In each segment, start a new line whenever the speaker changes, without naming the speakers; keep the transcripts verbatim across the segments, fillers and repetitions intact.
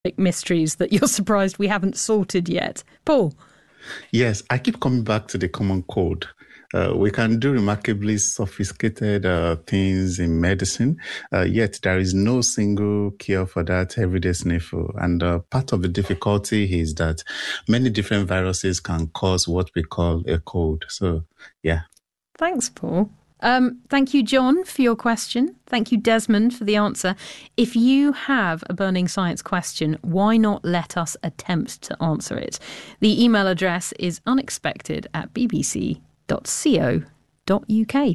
mysteries that you're surprised we haven't sorted yet. Paul?
Yes, I keep coming back to the common cold. Uh, we can do remarkably sophisticated uh, things in medicine, uh, yet there is no single cure for that everyday sniffle. And uh, part of the difficulty is that many different viruses can cause what we call a cold. So, yeah.
Thanks, Paul. Um, thank you, John, for your question. Thank you, Desmond, for the answer. If you have a burning science question, why not let us attempt to answer it? The email address is unexpected at b b c dot co dot u k.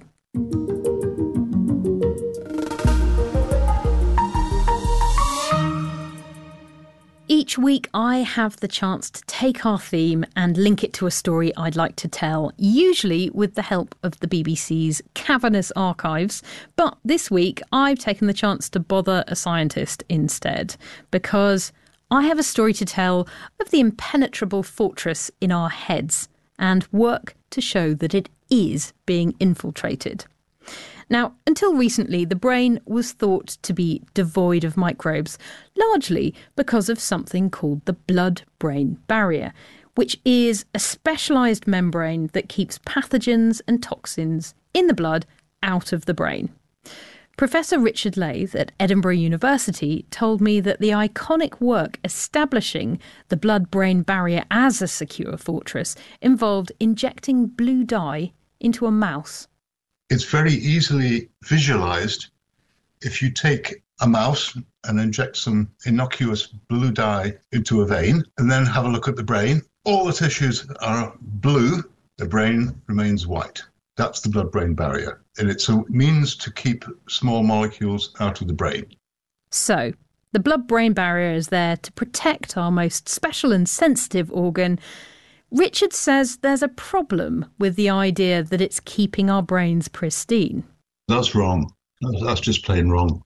Each week I have the chance to take our theme and link it to a story I'd like to tell, usually with the help of the B B C's cavernous archives. But this week I've taken the chance to bother a scientist instead, because I have a story to tell of the impenetrable fortress in our heads and work to show that it is being infiltrated. Now, until recently, the brain was thought to be devoid of microbes, largely because of something called the blood-brain barrier, which is a specialised membrane that keeps pathogens and toxins in the blood out of the brain. Professor Richard Layth at Edinburgh University told me that the iconic work establishing the blood-brain barrier as a secure fortress involved injecting blue dye into a mouse.
It's very easily visualized if you take a mouse and inject some innocuous blue dye into a vein and then have a look at the brain. All the tissues are blue, the brain remains white. That's the blood-brain barrier. And it's a means to keep small molecules out of the brain.
So, the blood-brain barrier is there to protect our most special and sensitive organ. Richard says there's a problem with the idea that it's keeping our brains pristine.
That's wrong. That's just plain wrong.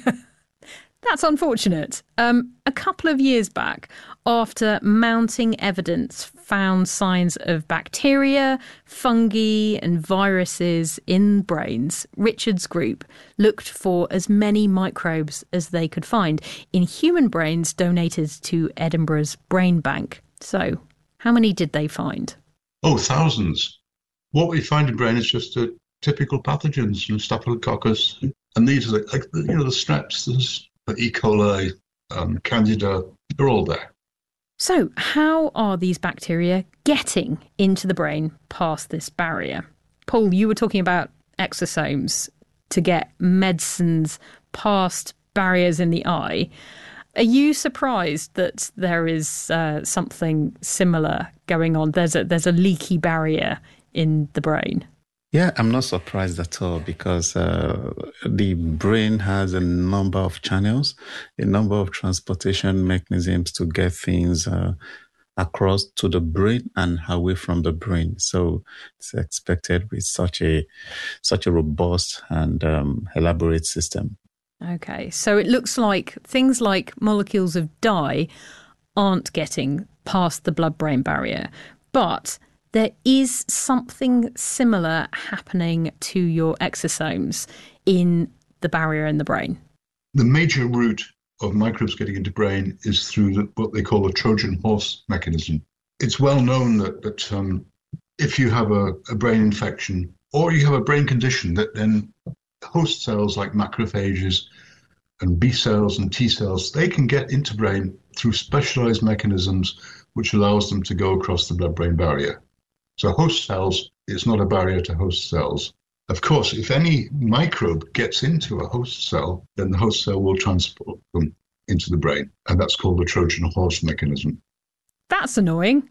That's unfortunate. Um, a couple of years back, after mounting evidence found signs of bacteria, fungi and viruses in brains, Richard's group looked for as many microbes as they could find in human brains donated to Edinburgh's Brain Bank. So, how many did they find?
Oh, thousands. What we find in brain is just uh, typical pathogens, and Staphylococcus, and these are like, you know, the Streps, the E. coli, um, Candida, they're all there.
So, how are these bacteria getting into the brain past this barrier? Paul, you were talking about exosomes to get medicines past barriers in the eye. Are you surprised that there is uh, something similar going on? There's a, there's a leaky barrier in the brain.
Yeah, I'm not surprised at all because uh, the brain has a number of channels, a number of transportation mechanisms to get things uh, across to the brain and away from the brain. So it's expected with such a such a robust and um, elaborate system.
Okay, so it looks like things like molecules of dye aren't getting past the blood-brain barrier, but there is something similar happening to your exosomes in the barrier in the brain.
The major route of microbes getting into brain is through the, what they call a Trojan horse mechanism. It's well known that, that um, if you have a, a brain infection or you have a brain condition, that then host cells like macrophages and B cells and T cells, they can get into brain through specialized mechanisms which allows them to go across the blood-brain barrier. So host cells is not a barrier to host cells. Of course, if any microbe gets into a host cell, then the host cell will transport them into the brain. And that's called the Trojan horse mechanism.
That's annoying.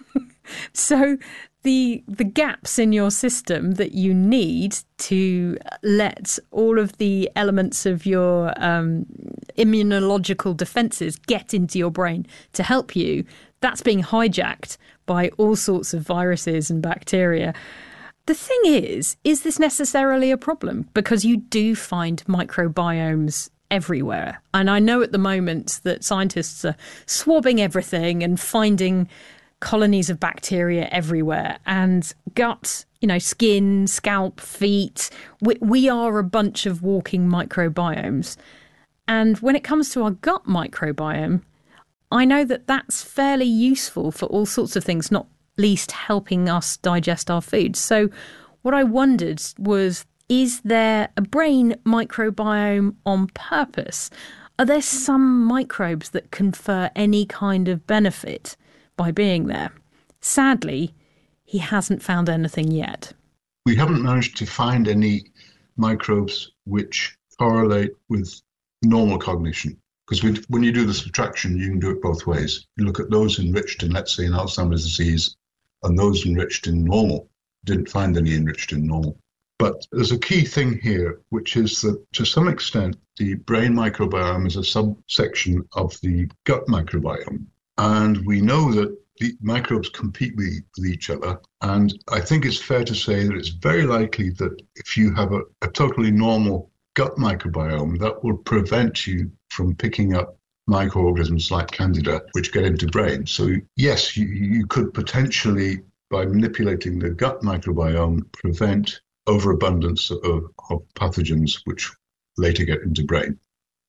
So the the gaps in your system that you need to let all of the elements of your um, immunological defences get into your brain to help you, that's being hijacked by all sorts of viruses and bacteria. The thing is, is this necessarily a problem? Because you do find microbiomes everywhere. And I know at the moment that scientists are swabbing everything and finding colonies of bacteria everywhere, and gut, you know, skin, scalp, feet. We, we are a bunch of walking microbiomes. And when it comes to our gut microbiome, I know that that's fairly useful for all sorts of things, not least helping us digest our food. So what I wondered was, is there a brain microbiome on purpose? Are there some microbes that confer any kind of benefit by being there? Sadly, he hasn't found anything yet.
We haven't managed to find any microbes which correlate with normal cognition. Because when you do the subtraction, you can do it both ways. You look at those enriched in, let's say, in Alzheimer's disease, and those enriched in normal. Didn't find any enriched in normal. But there's a key thing here, which is that to some extent, the brain microbiome is a subsection of the gut microbiome. And we know that the microbes compete with, with each other. And I think it's fair to say that it's very likely that if you have a, a totally normal gut microbiome, that will prevent you from picking up microorganisms like Candida, which get into brain. So yes, you, you could potentially, by manipulating the gut microbiome, prevent overabundance of, of pathogens which later get into brain.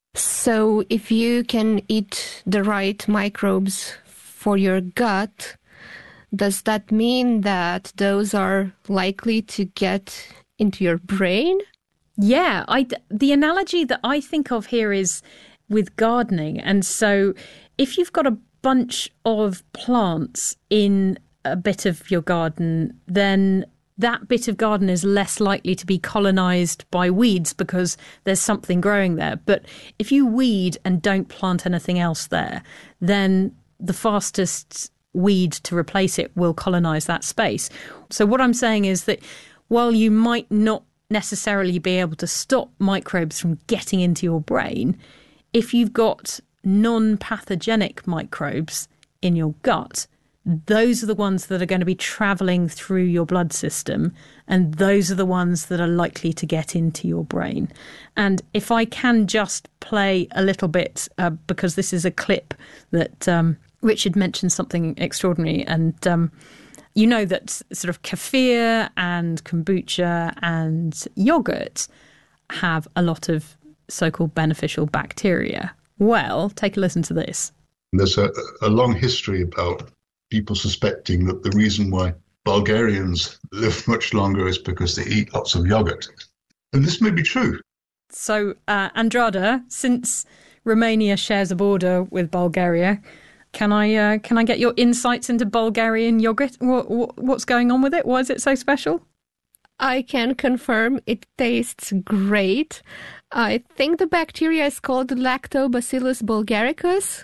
So if you can eat the right microbes for your gut, does that mean that those are likely to get into your brain?
Yeah, I, the analogy that I think of here is with gardening. And so if you've got a bunch of plants in a bit of your garden, then that bit of garden is less likely to be colonized by weeds because there's something growing there. But if you weed and don't plant anything else there, then the fastest weed to replace it will colonize that space. So what I'm saying is that while you might not necessarily be able to stop microbes from getting into your brain, if you've got non-pathogenic microbes in your gut, those are the ones that are going to be travelling through your blood system, and those are the ones that are likely to get into your brain. And if I can just play a little bit, uh, because this is a clip that um, Richard mentioned something extraordinary, and um, you know that sort of kefir and kombucha and yogurt have a lot of so-called beneficial bacteria. Well, take a listen to this.
There's a, a long history about people suspecting that the reason why Bulgarians live much longer is because they eat lots of yogurt. And this may be true.
So, uh, Andrada, since Romania shares a border with Bulgaria, can I uh, can I get your insights into Bulgarian yogurt? What, what, what's going on with it? Why is it so special?
I can confirm it tastes great. I think the bacteria is called Lactobacillus bulgaricus.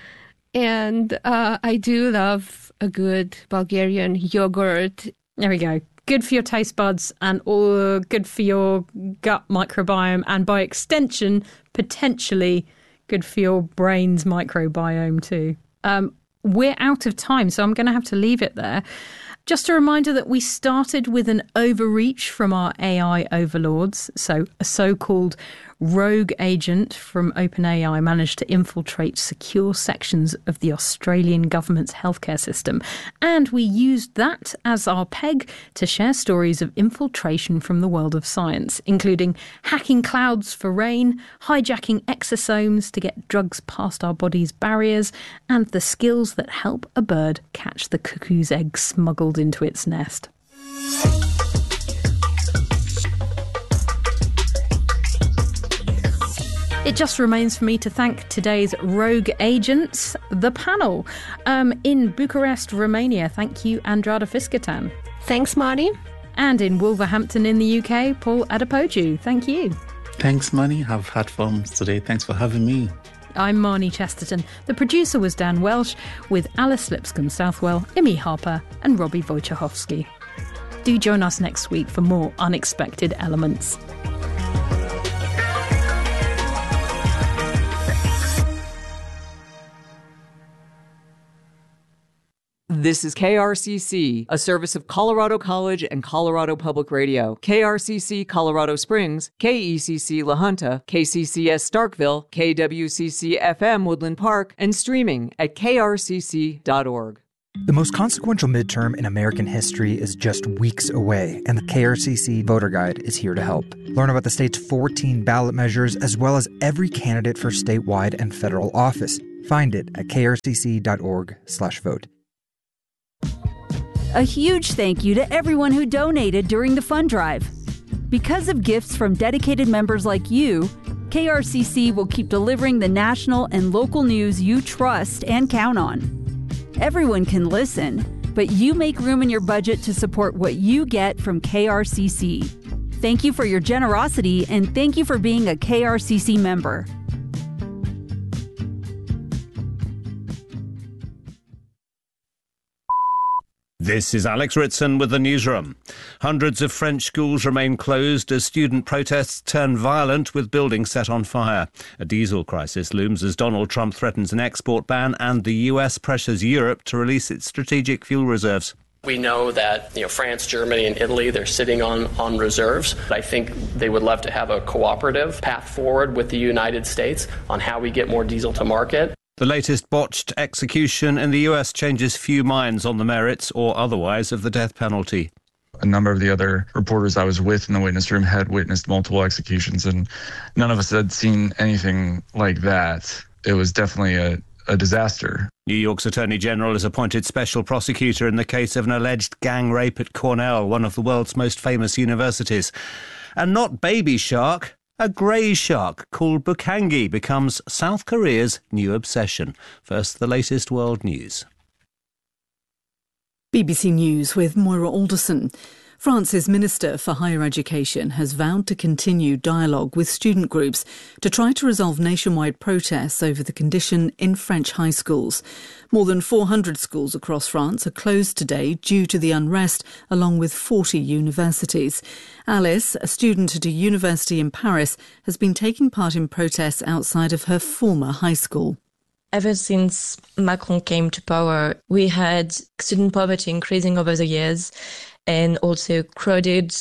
And uh, I do love a good Bulgarian yogurt.
There we go. Good for your taste buds and all good for your gut microbiome, and by extension, potentially good for your brain's microbiome too. Um, we're out of time, so I'm going to have to leave it there. Just a reminder that we started with an overreach from our A I overlords. So a so-called rogue agent from OpenAI managed to infiltrate secure sections of the Australian government's healthcare system. And we used that as our peg to share stories of infiltration from the world of science, including hacking clouds for rain, hijacking exosomes to get drugs past our body's barriers, and the skills that help a bird catch the cuckoo's egg smuggled into its nest. It just remains for me to thank today's rogue agents, the panel. Um, in Bucharest, Romania, thank you, Andrada Fiskertan.
Thanks, Marty.
And in Wolverhampton in the U K, Paul Adepoju. Thank you.
Thanks, Marnie. I've had fun today. Thanks for having me.
I'm Marnie Chesterton. The producer was Dan Welsh, with Alice Lipscomb-Southwell, Imi Harper and Robbie Wojciechowski. Do join us next week for more Unexpected Elements.
This is K R C C, a service of Colorado College and Colorado Public Radio. K R C C Colorado Springs, K E C C La Junta, K C C S Starkville, K W C C F M Woodland Park, and streaming at K R C C dot org.
The most consequential midterm in American history is just weeks away, and the K R C C Voter Guide is here to help. Learn about the state's fourteen ballot measures, as well as every candidate for statewide and federal office. Find it at krcc.org slash vote.
A huge thank you to everyone who donated during the fund drive. Because of gifts from dedicated members like you, K R C C will keep delivering the national and local news you trust and count on. Everyone can listen, but you make room in your budget to support what you get from K R C C. Thank you for your generosity, and thank you for being a K R C C member.
This is Alex Ritson with the newsroom. Hundreds of French schools remain closed as student protests turn violent with buildings set on fire. A diesel crisis looms as Donald Trump threatens an export ban and the U S pressures Europe to release its strategic fuel reserves.
We know that, you know, France, Germany, and Italy, they're sitting on, on reserves. I think they would love to have a cooperative path forward with the United States on how we get more diesel to market.
The latest botched execution in the U S changes few minds on the merits or otherwise of the death penalty.
A number of the other reporters I was with in the witness room had witnessed multiple executions, and none of us had seen anything like that. It was definitely a, a disaster.
New York's Attorney General has appointed special prosecutor in the case of an alleged gang rape at Cornell, one of the world's most famous universities. And not Baby Shark. A grey shark called Bukangi becomes South Korea's new obsession. First, the latest world news.
B B C News with Moira Alderson. France's Minister for Higher Education has vowed to continue dialogue with student groups to try to resolve nationwide protests over the condition in French high schools. More than four hundred schools across France are closed today due to the unrest, along with forty universities. Alice, a student at a university in Paris, has been taking part in protests outside of her former high school.
Ever since Macron came to power, we had student poverty increasing over the years, and also crowded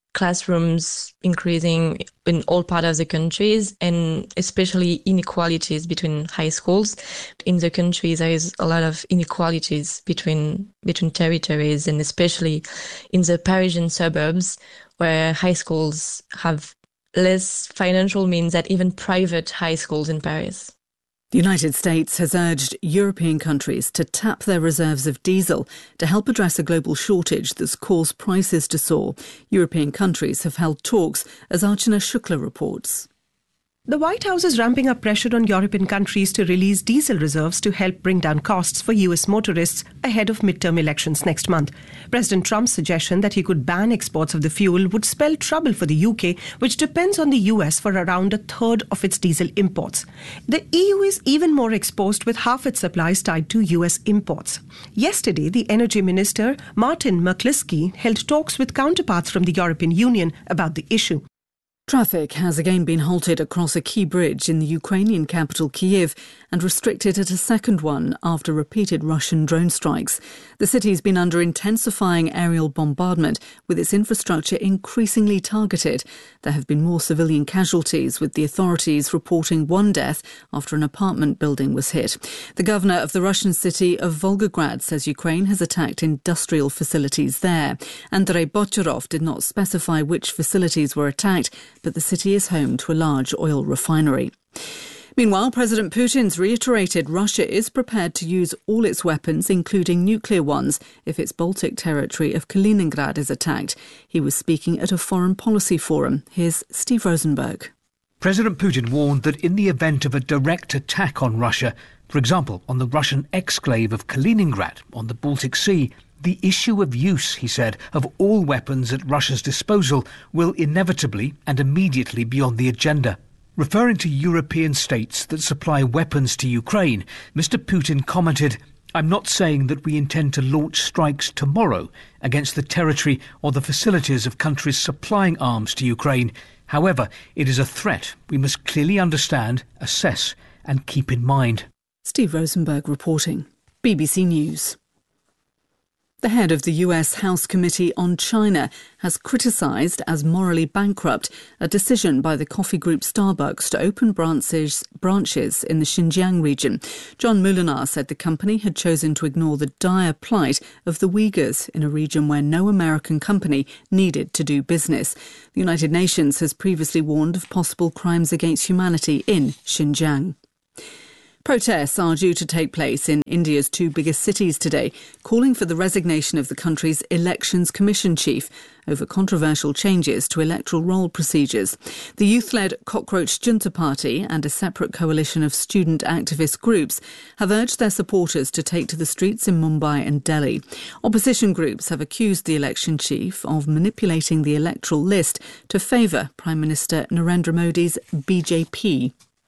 classrooms increasing in all parts of the countries, and especially inequalities between high schools. In the country, there is a lot of inequalities between between territories, and especially in the Parisian suburbs, where high schools have less financial means than even private high schools in Paris.
The United States has urged European countries to tap their reserves of diesel to help address a global shortage that's caused prices to soar. European countries have held talks, as Archana Shukla reports.
The White House is ramping up pressure on European countries to release diesel reserves to help bring down costs for U S motorists ahead of midterm elections next month. President Trump's suggestion that he could ban exports of the fuel would spell trouble for the U K, which depends on the U S for around a third of its diesel imports. The E U is even more exposed, with half its supplies tied to U S imports. Yesterday, the Energy Minister, Martin McCluskey, held talks with counterparts from the European Union about the issue.
Traffic has again been halted across a key bridge in the Ukrainian capital Kyiv and restricted at a second one after repeated Russian drone strikes. The city has been under intensifying aerial bombardment, with its infrastructure increasingly targeted. There have been more civilian casualties, with the authorities reporting one death after an apartment building was hit. The governor of the Russian city of Volgograd says Ukraine has attacked industrial facilities there. Andrei Bocharov did not specify which facilities were attacked, but the city is home to a large oil refinery. Meanwhile, President Putin's reiterated Russia is prepared to use all its weapons, including nuclear ones, if its Baltic territory of Kaliningrad is attacked. He was speaking at a foreign policy forum. Here's Steve Rosenberg.
President Putin warned that in the event of a direct attack on Russia, for example, on the Russian exclave of Kaliningrad on the Baltic Sea, the issue of use, he said, of all weapons at Russia's disposal will inevitably and immediately be on the agenda. Referring to European states that supply weapons to Ukraine, Mister Putin commented, "I'm not saying that we intend to launch strikes tomorrow against the territory or the facilities of countries supplying arms to Ukraine. However, it is a threat we must clearly understand, assess and keep in mind."
Steve Rosenberg reporting. B B C News. The head of the U S House Committee on China has criticised as morally bankrupt a decision by the coffee group Starbucks to open branches, branches in the Xinjiang region. John Moulinar said the company had chosen to ignore the dire plight of the Uyghurs in a region where no American company needed to do business. The United Nations has previously warned of possible crimes against humanity in Xinjiang. Protests are due to take place in India's two biggest cities today, calling for the resignation of the country's Elections Commission chief over controversial changes to electoral roll procedures. The youth-led Cockroach Junta Party and a separate coalition of student activist groups have urged their supporters to take to the streets in Mumbai and Delhi. Opposition groups have accused the election chief of manipulating the electoral list to favour Prime Minister Narendra Modi's B J P.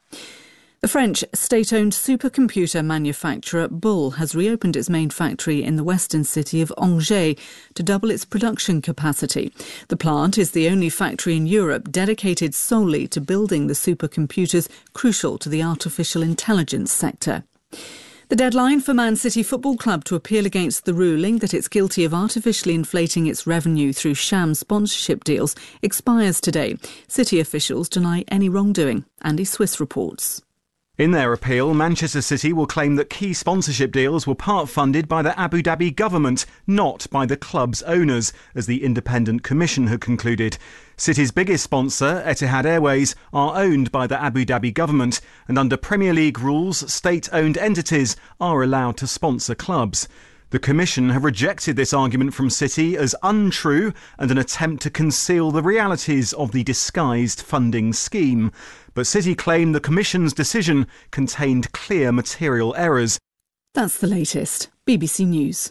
The French state-owned supercomputer manufacturer Bull has reopened its main factory in the western city of Angers to double its production capacity. The plant is the only factory in Europe dedicated solely to building the supercomputers crucial to the artificial intelligence sector. The deadline for Man City Football Club to appeal against the ruling that it's guilty of artificially inflating its revenue through sham sponsorship deals expires today. City officials deny any wrongdoing. Andy Swiss reports.
In their appeal, Manchester City will claim that key sponsorship deals were part funded by the Abu Dhabi government, not by the club's owners, as the Independent Commission had concluded. City's biggest sponsor, Etihad Airways, are owned by the Abu Dhabi government, and under Premier League rules, state-owned entities are allowed to sponsor clubs. The Commission have rejected this argument from City as untrue and an attempt to conceal the realities of the disguised funding scheme. But City claim the Commission's decision contained clear material errors.
That's the latest. B B C News.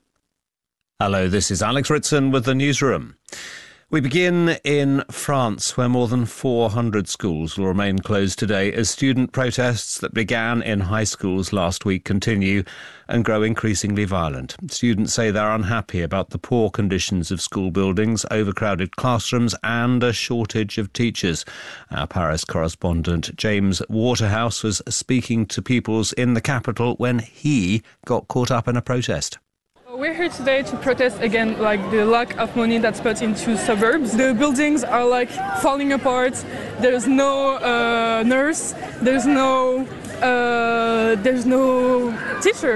Hello, this is Alex Ritson with the newsroom. We begin in France, where more than four hundred schools will remain closed today as student protests that began in high schools last week continue and grow increasingly violent. Students say they're unhappy about the poor conditions of school buildings, overcrowded classrooms and a shortage of teachers. Our Paris correspondent James Waterhouse was speaking to pupils in the capital when he got caught up in a protest.
We're here today to protest against like the lack of money that's put into suburbs. The buildings are like falling apart. There's no uh, nurse. There's no uh, there's no teacher.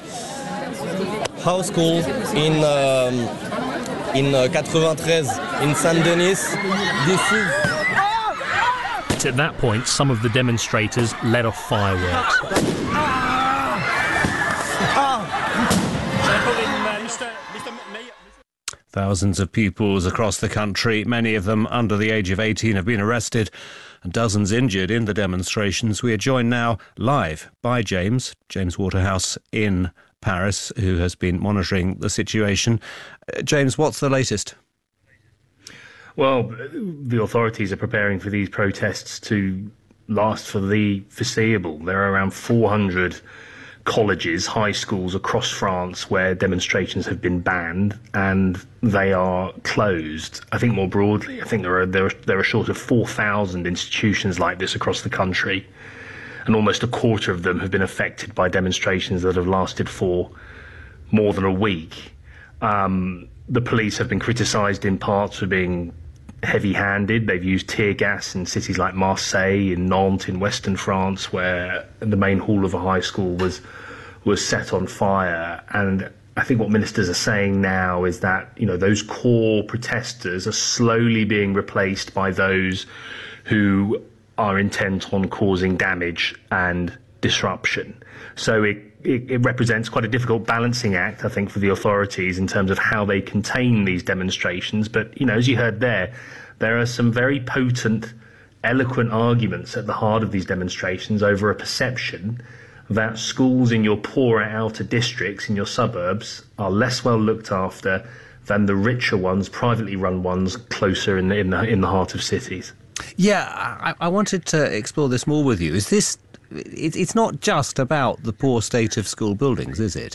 House school in um, in uh, eighty-three in Saint-Denis. This is.
At that point, some of the demonstrators let off fireworks.
Thousands of pupils across the country, many of them under the age of eighteen, have been arrested and dozens injured in the demonstrations. We are joined now live by James, James Waterhouse in Paris, who has been monitoring the situation. Uh, James, what's the latest?
Well, the authorities are preparing for these protests to last for the foreseeable. There are around four hundred colleges, high schools across France where demonstrations have been banned and they are closed. I think more broadly, I think there are there are, there are short of four thousand institutions like this across the country, and almost a quarter of them have been affected by demonstrations that have lasted for more than a week. Um, the police have been criticised in part for being heavy-handed. They've used tear gas in cities like Marseille, in Nantes, in western France, where the main hall of a high school was was set on fire. And I think what ministers are saying now is that, you know, those core protesters are slowly being replaced by those who are intent on causing damage and disruption. So it It, it represents quite a difficult balancing act, I think, for the authorities in terms of how they contain these demonstrations. But, you know, as you heard there, there are some very potent, eloquent arguments at the heart of these demonstrations over a perception that schools in your poorer outer districts, in your suburbs, are less well looked after than the richer ones, privately run ones, closer in the, in the, in the heart of cities.
Yeah, I, I wanted to explore this more with you. Is this... It's not just about the poor state of school buildings, is it?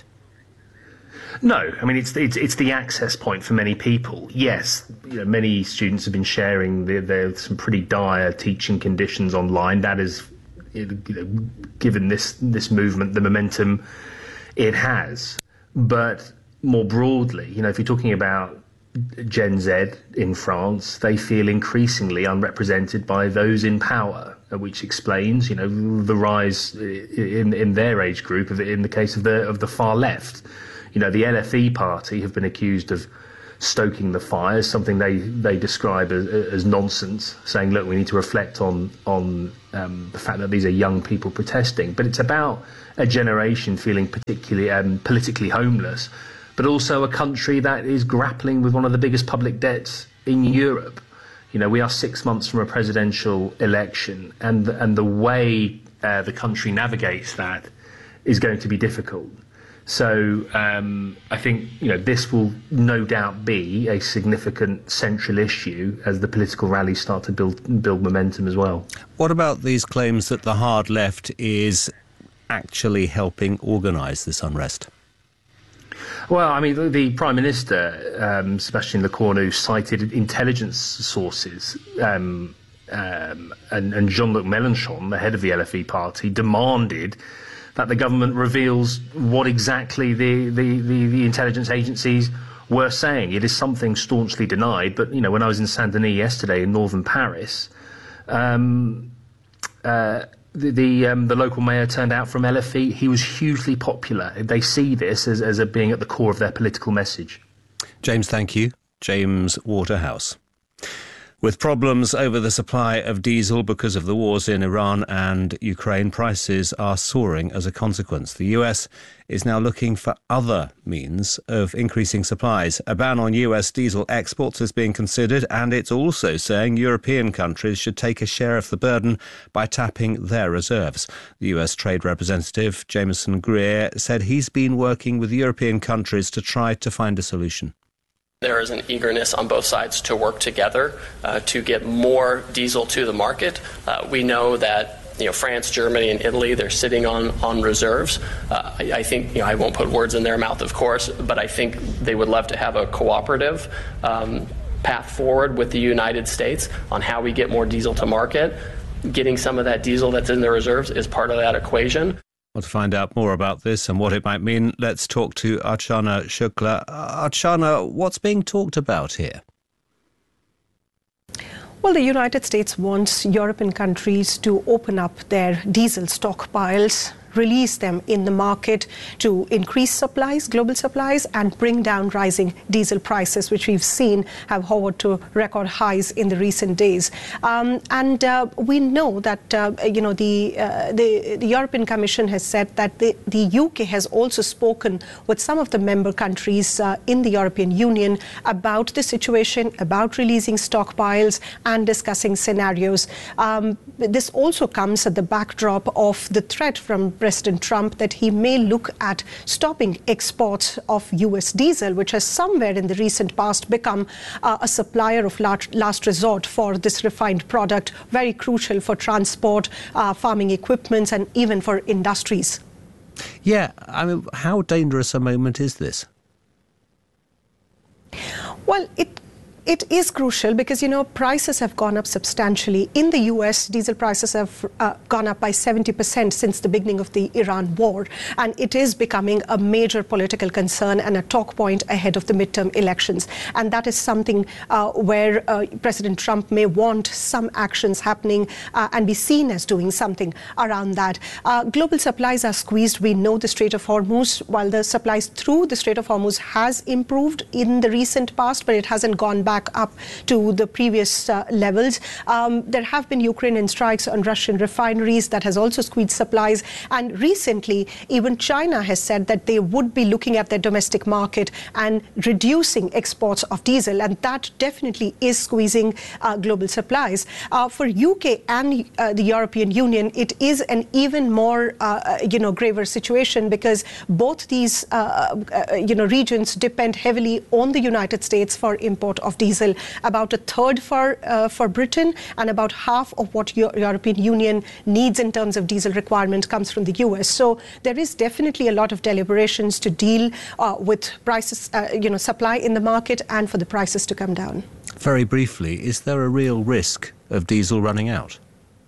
No, I mean, it's it's, it's the access point for many people. Yes, you know, many students have been sharing the, the, some pretty dire teaching conditions online. That is, you know, given this this movement the momentum it has. But more broadly, you know, if you're talking about Gen Z in France, they feel increasingly unrepresented by those in power, which explains, you know, the rise in in their age group of in the case of the of the far left. You know, the L F E party have been accused of stoking the fires, something they, they describe as, as nonsense, saying, look, we need to reflect on, on um, the fact that these are young people protesting. But it's about a generation feeling particularly um, politically homeless, but also a country that is grappling with one of the biggest public debts in Europe. You know, we are six months from a presidential election, and, and the way uh, the country navigates that is going to be difficult. So um, I think, you know, this will no doubt be a significant central issue as the political rallies start to build build momentum as well.
What about these claims that the hard left is actually helping organise this unrest?
Well, I mean, the, the Prime Minister, um, Sebastian Lecornu, cited intelligence sources, um, um, and, and Jean-Luc Mélenchon, the head of the L F I party, demanded that the government reveals what exactly the, the, the, the intelligence agencies were saying. It is something staunchly denied, but, you know, when I was in Saint-Denis yesterday in northern Paris, um, uh, the the, um, the local mayor turned out from L F I. He was hugely popular. They see this as, as a being at the core of their political message.
James, thank you. James Waterhouse. With problems over the supply of diesel because of the wars in Iran and Ukraine, prices are soaring as a consequence. The U S is now looking for other means of increasing supplies. A ban on U S diesel exports is being considered, and it's also saying European countries should take a share of the burden by tapping their reserves. The U S Trade Representative, Jameson Greer, said he's been working with European countries to try to find a solution.
There is an eagerness on both sides to work together uh, to get more diesel to the market. Uh, we know that you know France, Germany, and Italy, they're sitting on on reserves. Uh, I, I think you know I won't put words in their mouth, of course, but I think they would love to have a cooperative um, path forward with the United States on how we get more diesel to market. Getting some of that diesel that's in the reserves is part of that equation.
Well, to find out more about this and what it might mean, let's talk to Archana Shukla. Archana, what's being talked about here?
Well, the United States wants European countries to open up their diesel stockpiles, release them in the market to increase supplies, global supplies, and bring down rising diesel prices, which we've seen have hovered to record highs in the recent days. Um, and uh, we know that, uh, you know, the, uh, the the European Commission has said that the, the U K has also spoken with some of the member countries uh, in the European Union about the situation, about releasing stockpiles and discussing scenarios. Um, this also comes at the backdrop of the threat from President Trump that he may look at stopping exports of U S diesel, which has somewhere in the recent past become uh, a supplier of large, last resort for this refined product, very crucial for transport, uh, farming equipment, and even for industries.
Yeah, I mean, how dangerous a moment is this?
Well, it It is crucial because, you know, prices have gone up substantially. In the U S, diesel prices have uh, gone up by seventy percent since the beginning of the Iran war. And it is becoming a major political concern and a talk point ahead of the midterm elections. And that is something uh, where uh, President Trump may want some actions happening uh, and be seen as doing something around that. Uh, global supplies are squeezed. We know the Strait of Hormuz, while the supplies through the Strait of Hormuz has improved in the recent past, but it hasn't gone back up to the previous uh, levels. Um, there have been Ukrainian strikes on Russian refineries that has also squeezed supplies. And recently, even China has said that they would be looking at their domestic market and reducing exports of diesel. And that definitely is squeezing uh, global supplies. Uh, for U K and uh, the European Union, it is an even more, uh, you know, graver situation because both these, uh, uh, you know, regions depend heavily on the United States for import of diesel. Diesel, about a third for uh, for Britain, and about half of what Euro- European Union needs in terms of diesel requirement comes from the U S. So there is definitely a lot of deliberations to deal uh, with prices, uh, you know, supply in the market, and for the prices to come down.
Very briefly, is there a real risk of diesel running out?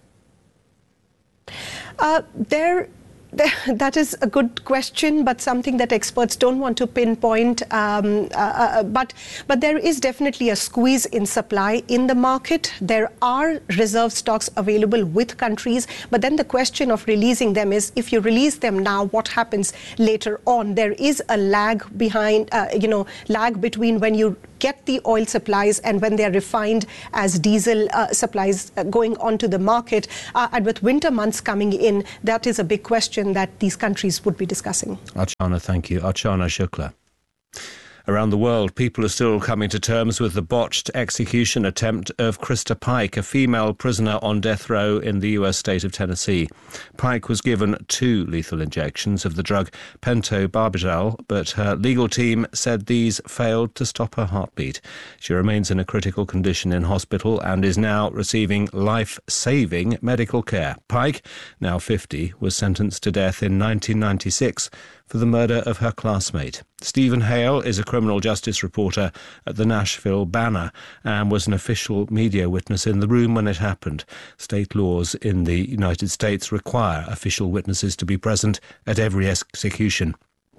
Uh, there. That is a good question, but something that experts don't want to pinpoint. Um, uh, uh, but but there is definitely a squeeze in supply in the market. There are reserve stocks available with countries, but then the question of releasing them is, if you release them now, what happens later on? There is a lag behind, uh, you know, lag between when you get the oil supplies, and when they're refined as diesel uh, supplies uh, going onto the market. Uh, and with winter months coming in, that is a big question that these countries would be discussing.
Archana, thank you. Archana Shukla. Around the world, people are still coming to terms with the botched execution attempt of Krista Pike, a female prisoner on death row in the U S state of Tennessee. Pike was given two lethal injections of the drug pentobarbital, but her legal team said these failed to stop her heartbeat. She remains in a critical condition in hospital and is now receiving life-saving medical care. Pike, now fifty, was sentenced to death in nineteen ninety-six for the murder of her classmate. Stephen Hale is a criminal justice reporter at the Nashville Banner and was an official media witness in the room when it happened. State laws in the United States require official witnesses to be present at every execution.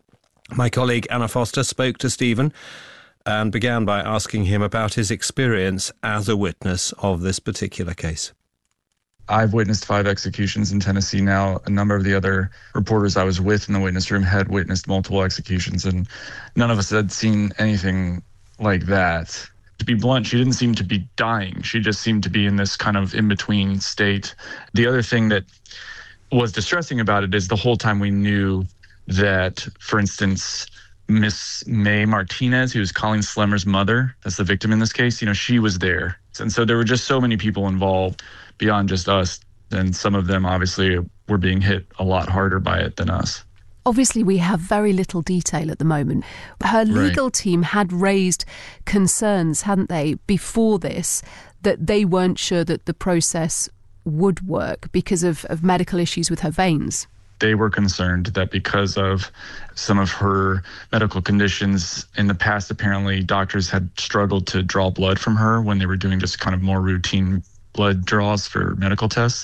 My colleague Anna Foster spoke to Stephen and began by asking him about his experience as a witness of this particular case.
I've witnessed five executions in Tennessee now. A number of the other reporters I was with in the witness room had witnessed multiple executions, and none of us had seen anything like that. To be blunt, she didn't seem to be dying. She just seemed to be in this kind of in-between state. The other thing that was distressing about it is the whole time we knew that, for instance, Miss May Martinez, who was Colleen Slemmer's mother, that's the victim in this case, you know, she was there. And so there were just so many people involved beyond just us. And some of them obviously were being hit a lot harder by it than us.
Obviously, we have very little detail at the moment. Her legal right. team had raised concerns, hadn't they, before this, that they weren't sure that the process would work because of, of medical issues with her veins.
They were concerned that because of some of her medical conditions in the past, apparently doctors had struggled to draw blood from her when they were doing just kind of more routine blood draws for medical tests.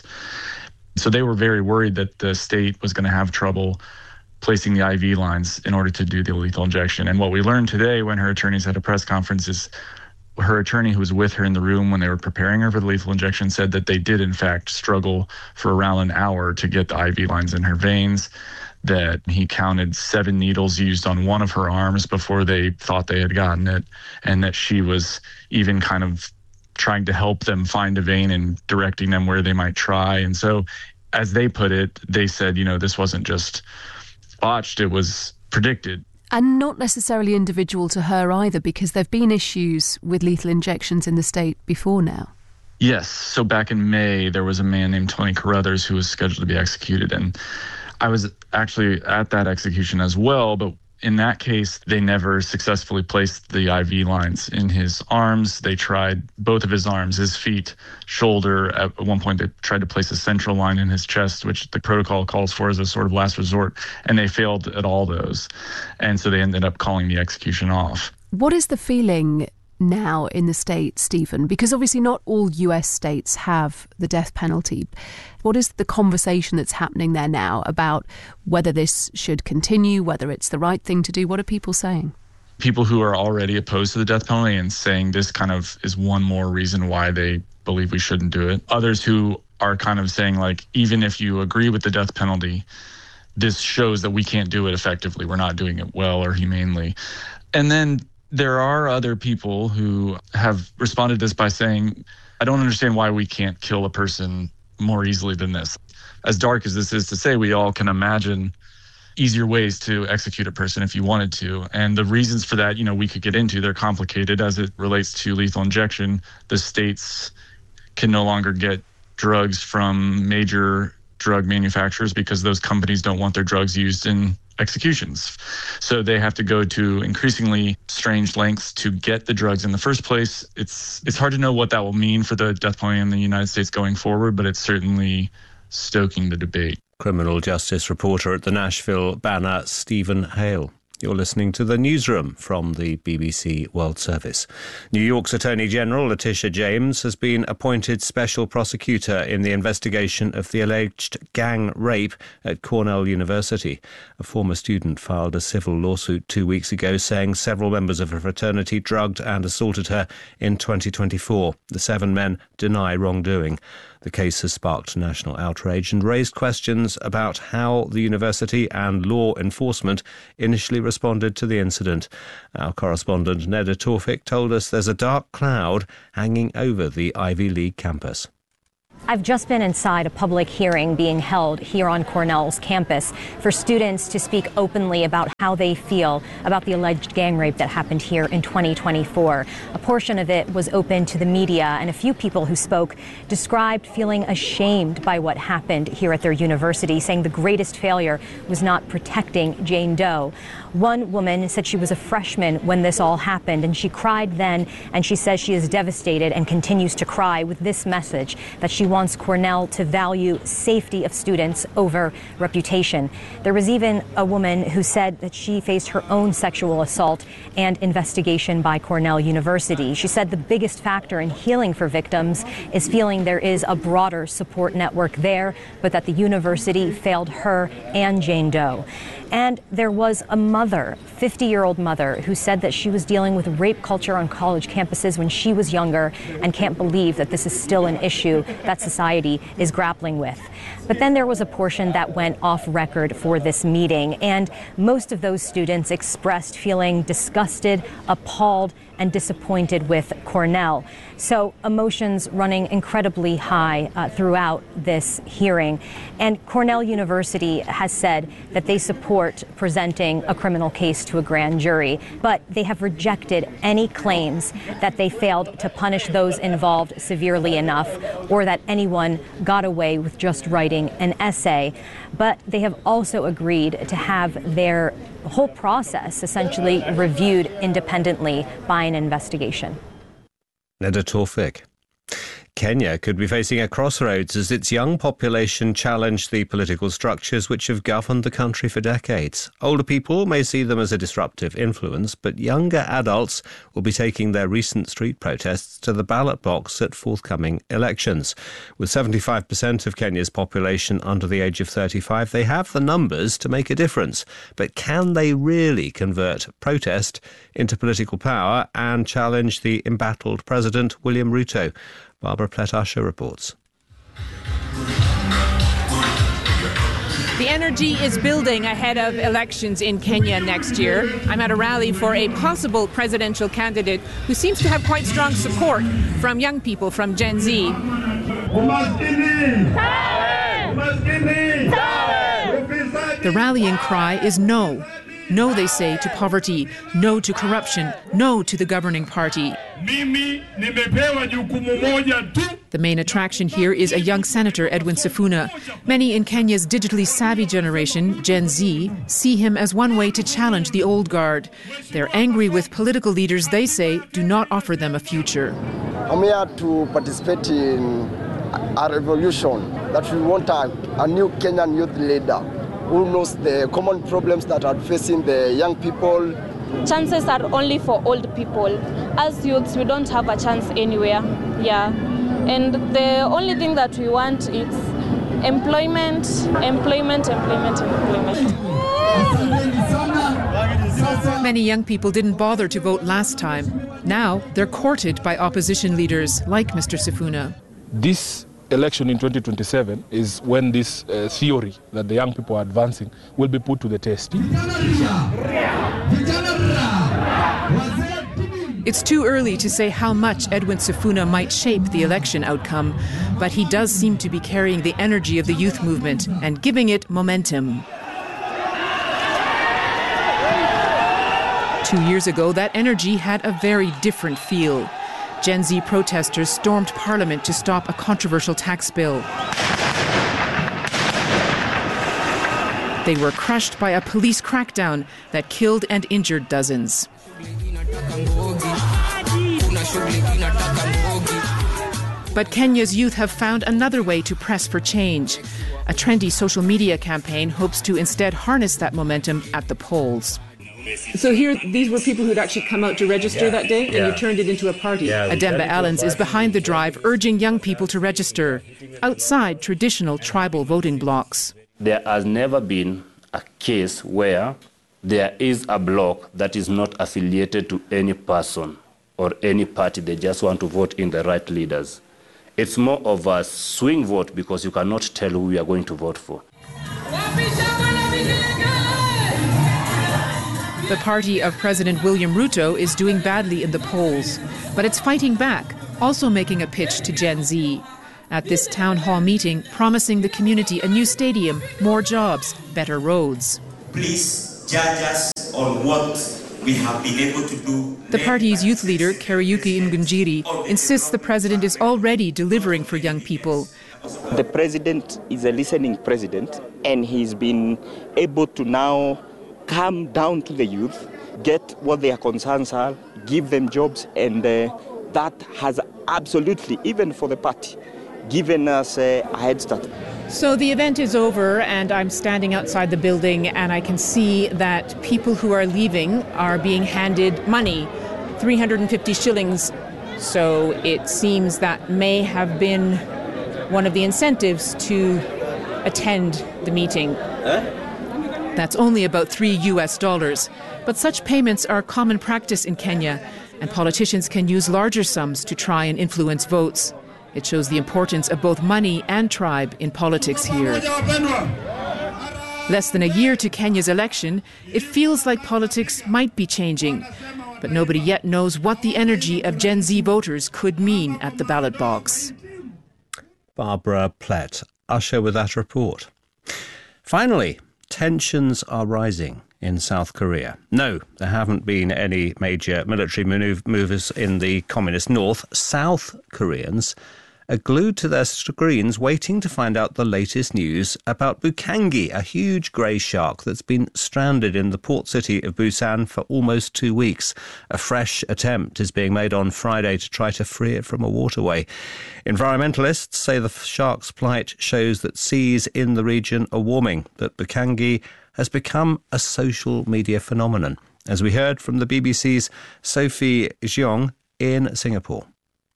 So they were very worried that the state was going to have trouble placing the I V lines in order to do the lethal injection. And what we learned today when her attorneys had a press conference is her attorney who was with her in the room when they were preparing her for the lethal injection said that they did in fact struggle for around an hour to get the I V lines in her veins, that he counted seven needles used on one of her arms before they thought they had gotten it, and that she was even kind of trying to help them find a vein and directing them where they might try. And so, as they put it, they said, you know, this wasn't just botched, it was predicted.
And not necessarily individual to her either, because there have been issues with lethal injections in the state before now.
Yes. So back in May, there was a man named Tony Carruthers who was scheduled to be executed. And I was actually at that execution as well, but in that case, they never successfully placed the I V lines in his arms. They tried both of his arms, his feet, shoulder. At one point, they tried to place a central line in his chest, which the protocol calls for as a sort of last resort, and they failed at all those. And so they ended up calling the execution off.
What is the feeling now in the state, Stephen? Because obviously not all U S states have the death penalty. What is the conversation that's happening there now about whether this should continue, whether it's the right thing to do? What are people saying?
People who are already opposed to the death penalty and saying this kind of is one more reason why they believe we shouldn't do it. Others who are kind of saying, like, even if you agree with the death penalty, this shows that we can't do it effectively. We're not doing it well or humanely. And then there are other people who have responded to this by saying, I don't understand why we can't kill a person more easily than this. As dark as this is to say, we all can imagine easier ways to execute a person if you wanted to. And the reasons for that, you know, we could get into. They're complicated as it relates to lethal injection. The states can no longer get drugs from major drug manufacturers because those companies don't want their drugs used in executions. So they have to go to increasingly strange lengths to get the drugs in the first place. It's it's hard to know what that will mean for the death penalty in the United States going forward, but it's certainly stoking the debate.
Criminal justice reporter at the Nashville Banner, Stephen Hale. You're listening to The Newsroom from the B B C World Service. New York's Attorney General Letitia James has been appointed special prosecutor in the investigation of the alleged gang rape at Cornell University. A former student filed a civil lawsuit two weeks ago saying several members of a fraternity drugged and assaulted her in twenty twenty-four. The seven men deny wrongdoing. The case has sparked national outrage and raised questions about how the university and law enforcement initially responded responded to the incident. Our correspondent Neda Tawfik told us there's a dark cloud hanging over the Ivy League campus.
I've just been inside a public hearing being held here on Cornell's campus for students to speak openly about how they feel about the alleged gang rape that happened here in twenty twenty-four. A portion of it was open to the media, and a few people who spoke described feeling ashamed by what happened here at their university, saying the greatest failure was not protecting Jane Doe. One woman said she was a freshman when this all happened, and she cried then, and she says she is devastated and continues to cry with this message that she wants Cornell to value safety of students over reputation. There was even a woman who said that she faced her own sexual assault and investigation by Cornell University. She said the biggest factor in healing for victims is feeling there is a broader support network there, but that the university failed her and Jane Doe. And there was a mother, fifty-year-old mother, who said that she was dealing with rape culture on college campuses when she was younger and can't believe that this is still an issue that society is grappling with. But then there was a portion that went off record for this meeting, and most of those students expressed feeling disgusted, appalled, and disappointed with Cornell. So emotions running incredibly high uh, throughout this hearing. And Cornell University has said that they support presenting a criminal case to a grand jury, but they have rejected any claims that they failed to punish those involved severely enough or that anyone got away with just writing an essay. But they have also agreed to have their whole process essentially reviewed independently by an investigation.
Neda Tawfik. Kenya could be facing a crossroads as its young population challenge the political structures which have governed the country for decades. Older people may see them as a disruptive influence, but younger adults will be taking their recent street protests to the ballot box at forthcoming elections. With seventy-five percent of Kenya's population under the age of thirty-five, they have the numbers to make a difference. But can they really convert protest into political power and challenge the embattled President William Ruto? Barbara Plett-Usher reports.
The energy is building ahead of elections in Kenya next year. I'm at a rally for a possible presidential candidate who seems to have quite strong support from young people, from Gen Z. The rallying cry is no. No, they say, to poverty. No to corruption. No to the governing party. The main attraction here is a young senator, Edwin Sifuna. Many in Kenya's digitally savvy generation, Gen Z, see him as one way to challenge the old guard. They're angry with political leaders they say do not offer them a future.
I'm here to participate in a revolution that we want a, a new Kenyan youth leader who knows the common problems that are facing the young people.
Chances are only for old people. As youths, we don't have a chance anywhere. Yeah. And the only thing that we want is employment, employment, employment, employment.
Many young people didn't bother to vote last time. Now they're courted by opposition leaders like Mister Sifuna.
This election in twenty twenty-seven is when this uh, theory that the young people are advancing will be put to the test.
It's too early to say how much Edwin Sifuna might shape the election outcome, but he does seem to be carrying the energy of the youth movement and giving it momentum. Two years ago, that energy had a very different feel. Gen Z protesters stormed Parliament to stop a controversial tax bill. They were crushed by a police crackdown that killed and injured dozens. But Kenya's youth have found another way to press for change. A trendy social media campaign hopes to instead harness that momentum at the polls.
So here, these were people who'd actually come out to register
yeah.
that day, and
yeah.
you turned it into a party.
Yeah,
Ademba Allens is behind the drive, urging young people to register outside traditional tribal voting blocks.
There has never been a case where there is a bloc that is not affiliated to any person or any party. They just want to vote in the right leaders. It's more of a swing vote because you cannot tell who you are going to vote for.
The party of President William Ruto is doing badly in the polls, but it's fighting back, also making a pitch to Gen Z. At this town hall meeting, promising the community a new stadium, more jobs, better roads.
Please judge us on what we have been able to do.
The party's youth leader, Kariuki Ngunjiri, insists the president is already delivering for young people.
The president is a listening president, and he's been able to now come down to the youth, get what their concerns are, give them jobs, and uh, that has absolutely, even for the party, given us uh, a head start.
So the event is over, and I'm standing outside the building, and I can see that people who are leaving are being handed money, three hundred fifty shillings. So it seems that may have been one of the incentives to attend the meeting.
Huh?
That's only about three U S dollars. But such payments are common practice in Kenya, and politicians can use larger sums to try and influence votes. It shows the importance of both money and tribe in politics here. Less than a year to Kenya's election, it feels like politics might be changing. But nobody yet knows what the energy of Gen Z voters could mean at the ballot box.
Barbara Plett, Usher with that report. Finally, tensions are rising in South Korea. No, there haven't been any major military move- movers in the communist north. South Koreans are glued to their screens waiting to find out the latest news about Bukangi, a huge grey shark that's been stranded in the port city of Busan for almost two weeks. A fresh attempt is being made on Friday to try to free it from a waterway. Environmentalists say the shark's plight shows that seas in the region are warming, that Bukangi has become a social media phenomenon, as we heard from the B B C's Sophie Jeong in Singapore.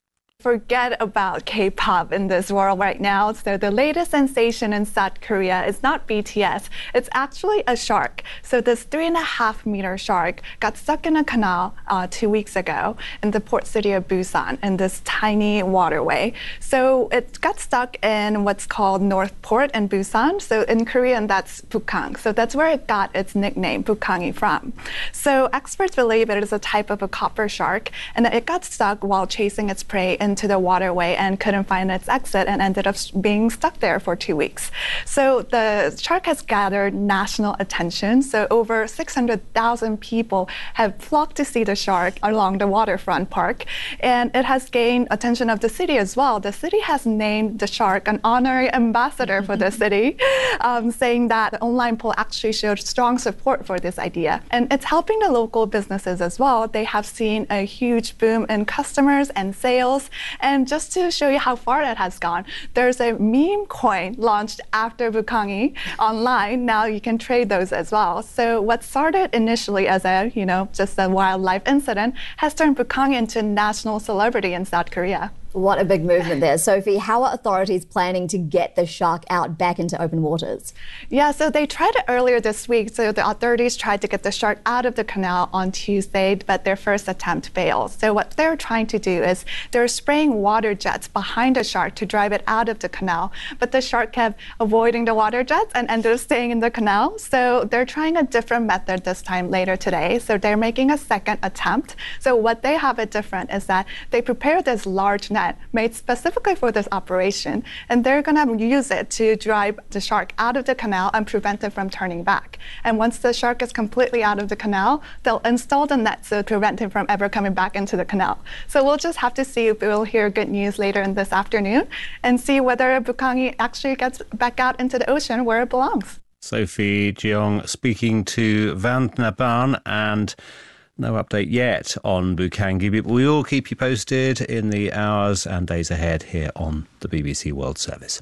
Forget about K-pop in this world right now. So the latest sensation in South Korea is not B T S. It's actually a shark. So this three and a half meter shark got stuck in a canal uh, two weeks ago in the port city of Busan in this tiny waterway. So it got stuck in what's called North Port in Busan. So in Korean, that's Bukang. So that's where it got its nickname, Bukangi, from. So experts believe it is a type of a copper shark, and it got stuck while chasing its prey into the waterway and couldn't find its exit and ended up being stuck there for two weeks. So the shark has gathered national attention. So over six hundred thousand people have flocked to see the shark along the waterfront park. And it has gained attention of the city as well. The city has named the shark an honorary ambassador for the city, um, saying that the online poll actually showed strong support for this idea. And it's helping the local businesses as well. They have seen a huge boom in customers and sales. And just to show you how far that has gone, there's a meme coin launched after Bukangi online. Now you can trade those as well. So what started initially as a, you know, just a wildlife incident has turned Bukangi into a national celebrity in South Korea.
What a big movement there. Sophie, how are authorities planning to get the shark out back into open waters?
Yeah, so they tried it earlier this week. So the authorities tried to get the shark out of the canal on Tuesday, but their first attempt failed. So what they're trying to do is they're spraying water jets behind the shark to drive it out of the canal. But the shark kept avoiding the water jets and ended up staying in the canal. So they're trying a different method this time later today. So they're making a second attempt. So what they have it different is that they prepared this large net made specifically for this operation, and they're going to use it to drive the shark out of the canal and prevent it from turning back. And once the shark is completely out of the canal, they'll install the net to prevent it from ever coming back into the canal. So we'll just have to see if we'll hear good news later in this afternoon and see whether Bukangi actually gets back out into the ocean where it belongs.
Sophie Jeong speaking to Van Naban, and no update yet on Bukangi, but we will keep you posted in the hours and days ahead here on the B B C World Service.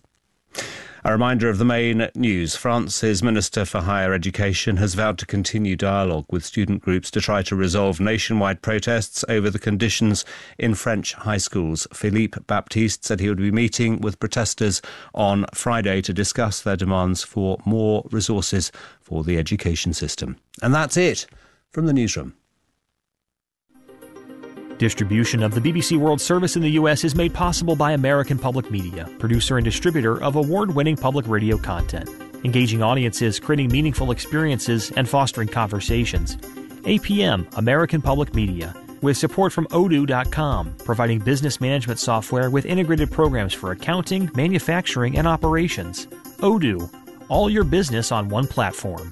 A reminder of the main news. France's Minister for Higher Education has vowed to continue dialogue with student groups to try to resolve nationwide protests over the conditions in French high schools. Philippe Baptiste said he would be meeting with protesters on Friday to discuss their demands for more resources for the education system. And that's it from the newsroom.
Distribution of the B B C World Service in the U S is made possible by American Public Media, producer and distributor of award-winning public radio content, engaging audiences, creating meaningful experiences, and fostering conversations. A P M, American Public Media, with support from Odoo dot com, providing business management software with integrated programs for accounting, manufacturing, and operations. Odoo, all your business on one platform.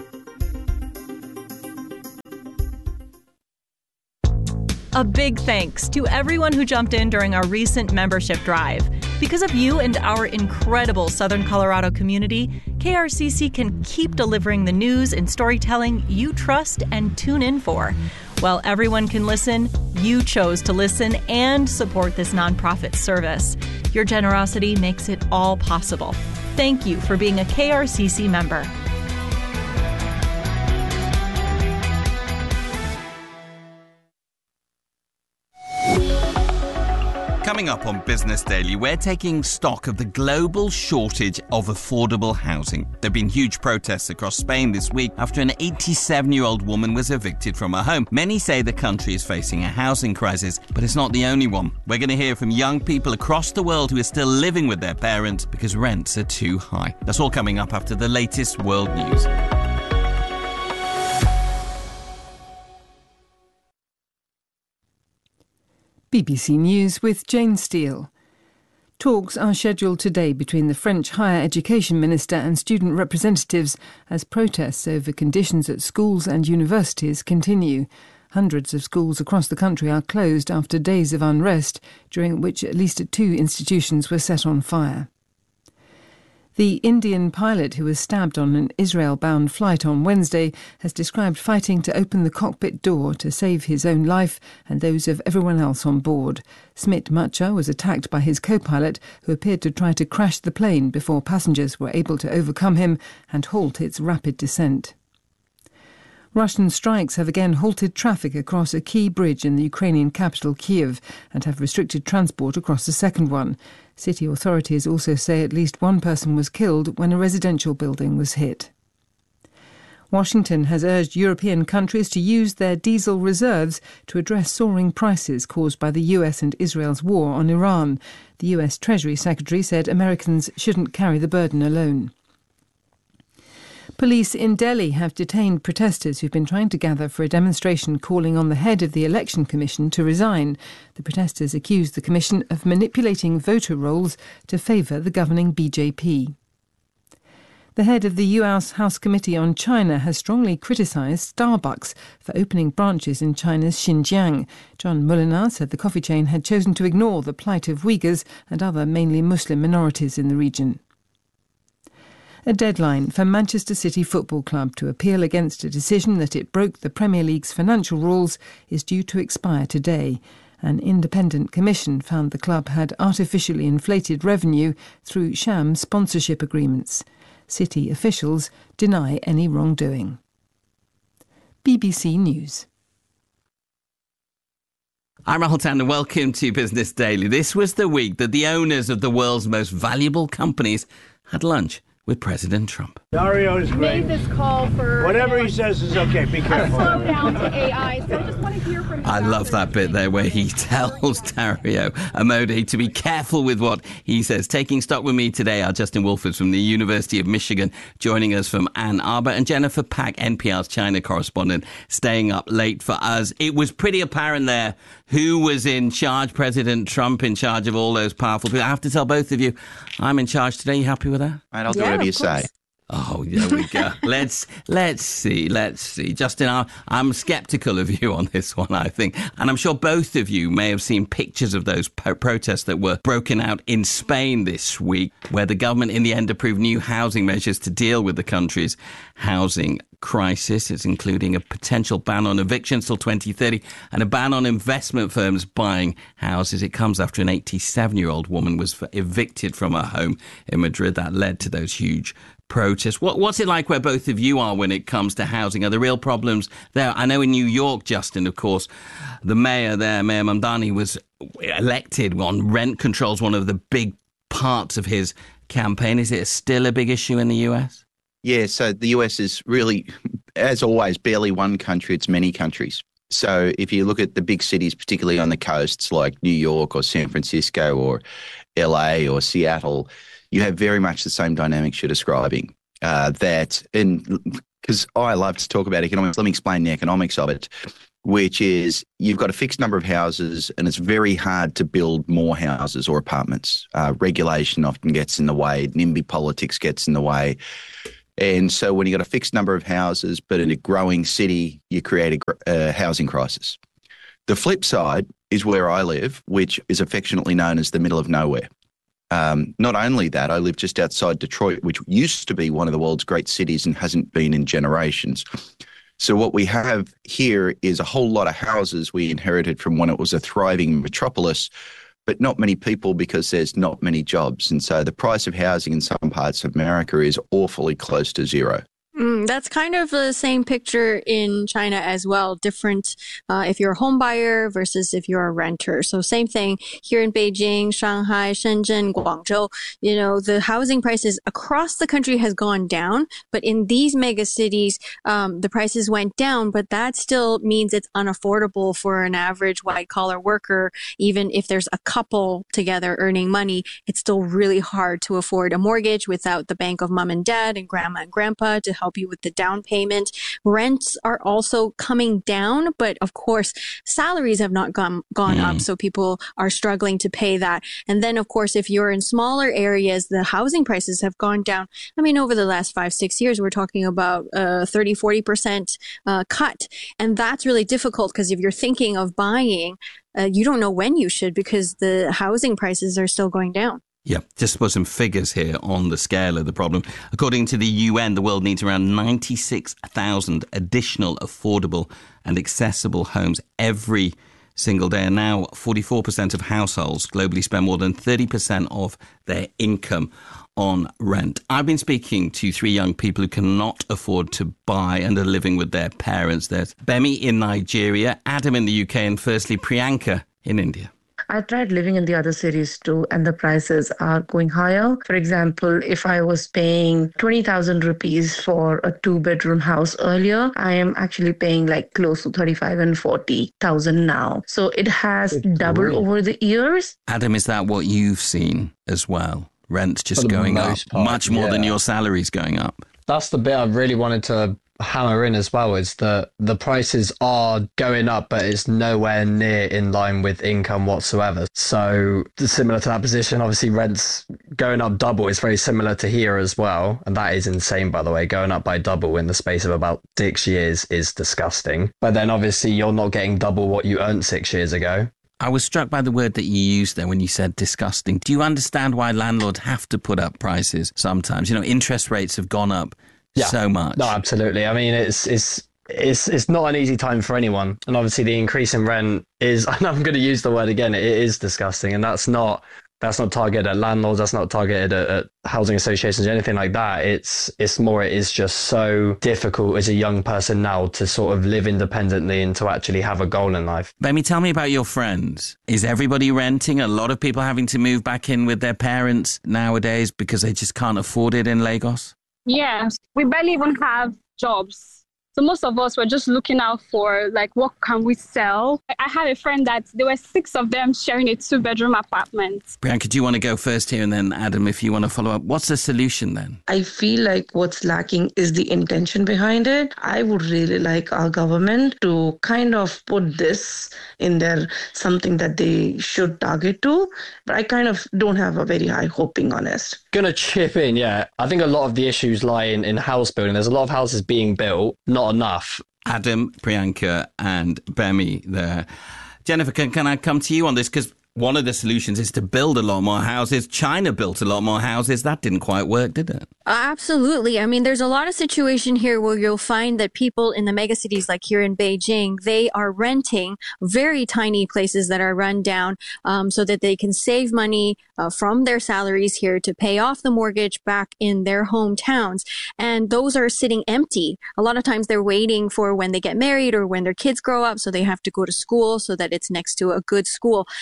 A big thanks to everyone who jumped in during our recent membership drive. Because of you and our incredible Southern Colorado community, K R C C can keep delivering the news and storytelling you trust and tune in for. While everyone can listen, you chose to listen and support this nonprofit service. Your generosity makes it all possible. Thank you for being a K R C C member.
Coming up on Business Daily, we're taking stock of the global shortage of affordable housing. There have been huge protests across Spain this week after an eighty-seven-year-old woman was evicted from her home. Many say the country is facing a housing crisis, but it's not the only one. We're going to hear from young people across the world who are still living with their parents because rents are too high. That's all coming up after the latest world news.
B B C News with Jane Steele. Talks are scheduled today between the French Higher Education Minister and student representatives as protests over conditions at schools and universities continue. Hundreds of schools across the country are closed after days of unrest, during which at least two institutions were set on fire. The Indian pilot who was stabbed on an Israel-bound flight on Wednesday has described fighting to open the cockpit door to save his own life and those of everyone else on board. Smit Macha was attacked by his co-pilot, who appeared to try to crash the plane before passengers were able to overcome him and halt its rapid descent. Russian strikes have again halted traffic across a key bridge in the Ukrainian capital Kyiv and have restricted transport across the second one. City authorities also say at least one person was killed when a residential building was hit. Washington has urged European countries to use their diesel reserves to address soaring prices caused by the U S and Israel's war on Iran. The U S Treasury Secretary said Americans shouldn't carry the burden alone. Police in Delhi have detained protesters who've been trying to gather for a demonstration calling on the head of the Election Commission to resign. The protesters accuse the Commission of manipulating voter rolls to favour the governing B J P. The head of the U S House Committee on China has strongly criticised Starbucks for opening branches in China's Xinjiang. John Molinar said the coffee chain had chosen to ignore the plight of Uyghurs and other mainly Muslim minorities in the region. A deadline for Manchester City Football Club to appeal against a decision that it broke the Premier League's financial rules is due to expire today. An independent commission found the club had artificially inflated revenue through sham sponsorship agreements. City officials deny any wrongdoing. B B C News.
I'm Rahul Tandon. Welcome to Business Daily. This was the week that the owners of the world's most valuable companies had lunch with President Trump.
Dario is great.
Made this call for
whatever he says is okay. Be careful.
Slow down to A I. So I just want to hear from you.
I love that bit there where he tells Dario Amodei to be careful with what he says. Taking stock with me today are Justin Wolford from the University of Michigan, joining us from Ann Arbor, and Jennifer Pack, N P R's China correspondent, staying up late for us. It was pretty apparent there who was in charge. President Trump in charge of all those powerful people. I have to tell both of you, I'm in charge today. You happy with that?
And I'll do yeah, whatever you course. say.
Oh, there we go. let's let's see, let's see. Justin, I, I'm sceptical of you on this one, I think. And I'm sure both of you may have seen pictures of those po- protests that were broken out in Spain this week, where the government in the end approved new housing measures to deal with the country's housing crisis. It's including a potential ban on evictions till twenty thirty and a ban on investment firms buying houses. It comes after an eighty-seven-year-old woman was evicted from her home in Madrid. That led to those huge protests. What, what's it like where both of you are when it comes to housing? Are there real problems there? I know in New York, Justin, of course, the mayor there, Mayor Mamdani, was elected on rent controls, one of the big parts of his campaign. Is it still a big issue in the U S?
Yeah, so the U S is really, as always, barely one country, it's many countries. So if you look at the big cities, particularly on the coasts like New York or San Francisco or L A or Seattle, you have very much the same dynamics you're describing, uh, that in because I love to talk about economics. Let me explain the economics of it, which is you've got a fixed number of houses and it's very hard to build more houses or apartments. Uh, regulation often gets in the way. NIMBY politics gets in the way. And so when you've got a fixed number of houses, but in a growing city, you create a uh, housing crisis. The flip side is where I live, which is affectionately known as the middle of nowhere. Um, not only that, I live just outside Detroit, which used to be one of the world's great cities and hasn't been in generations. So what we have here is a whole lot of houses we inherited from when it was a thriving metropolis, but not many people because there's not many jobs. And so the price of housing in some parts of America is awfully close to zero.
Mm, that's kind of the same picture in China as well. Different uh, if you're a home buyer versus if you're a renter. So same thing here in Beijing, Shanghai, Shenzhen, Guangzhou. You know, the housing prices across the country has gone down, but in these mega cities, um, the prices went down. But that still means it's unaffordable for an average white collar worker. Even if there's a couple together earning money, it's still really hard to afford a mortgage without the bank of mom and dad and grandma and grandpa to help help you with the down payment. Rents are also coming down, but of course, salaries have not gone, gone mm. up. So people are struggling to pay that. And then, of course, if you're in smaller areas, the housing prices have gone down. I mean, over the last five, six years, we're talking about a thirty, forty percent uh, cut. And that's really difficult because if you're thinking of buying, uh, you don't know when you should because the housing prices are still going down.
Yeah, just to put some figures here on the scale of the problem. According to the U N, the world needs around ninety-six thousand additional affordable and accessible homes every single day. And now forty-four percent of households globally spend more than thirty percent of their income on rent. I've been speaking to three young people who cannot afford to buy and are living with their parents. There's Bemi in Nigeria, Adam in the U K, and firstly Priyanka in India.
I tried living in the other cities too, and the prices are going higher. For example, if I was paying twenty thousand rupees for a two-bedroom house earlier, I am actually paying like close to thirty-five and forty thousand now. So it has Good doubled Lord. over the years.
Adam, is that what you've seen as well? Rents just going up
part,
much more
yeah.
than your salaries going up.
That's the bit I really wanted to hammer in as well, is that the prices are going up, but it's nowhere near in line with income whatsoever. So similar to that position, obviously rents going up double is very similar to here as well. And that is insane, by the way. Going up by double in the space of about six years is disgusting. But then obviously you're not getting double what you earned six years ago.
I was struck by the word that you used there when you said disgusting. Do you understand why landlords have to put up prices sometimes? You know, interest rates have gone up yeah. so much.
No, absolutely. I mean, it's it's it's it's not an easy time for anyone. And obviously the increase in rent is, and I'm going to use the word again, it is disgusting. And that's not that's not targeted at landlords. That's not targeted at, at housing associations or anything like that. It's it's more, it is just so difficult as a young person now to sort of live independently and to actually have a goal in life.
Bemi, tell me about your friends. Is everybody renting? A lot of people having to move back in with their parents nowadays because they just can't afford it in Lagos?
Yes, we barely even have jobs. So most of us were just looking out for, like, what can we sell? I had a friend that there were six of them sharing a two-bedroom apartment.
Priyanka, do you want to go first here? And then Adam, if you want to follow up. What's the solution then?
I feel like what's lacking is the intention behind it. I would really like our government to kind of put this in there, something that they should target to. But I kind of don't have a very high hope, being honest.
Gonna chip in, yeah. I think a lot of the issues lie in, in house building. There's a lot of houses being built, not enough.
Adam, Priyanka and Bemi there. Jennifer, can, can I come to you on this? Because one of the solutions is to build a lot more houses. China built a lot more houses. That didn't quite work, did it?
Absolutely. I mean, there's a lot of situation here where you'll find that people in the megacities, like here in Beijing, they are renting very tiny places that are run down um, so that they can save money uh, from their salaries here to pay off the mortgage back in their hometowns. And those are sitting empty. A lot of times they're waiting for when they get married or when their kids grow up, so they have to go to school so that it's next to a good school. So you have